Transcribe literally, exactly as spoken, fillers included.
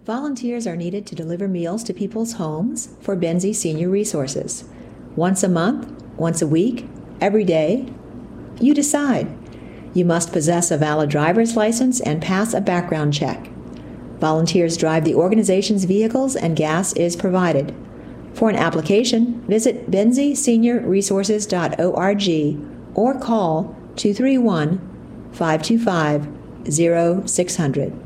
Volunteers are needed to deliver meals to people's homes for Benzie Senior Resources. Once a month, once a week, every day? You decide. You must possess a valid driver's license and pass a background check. Volunteers drive the organization's vehicles and gas is provided. For an application, visit benzie senior resources dot org or call two three one, five two five, zero six zero zero.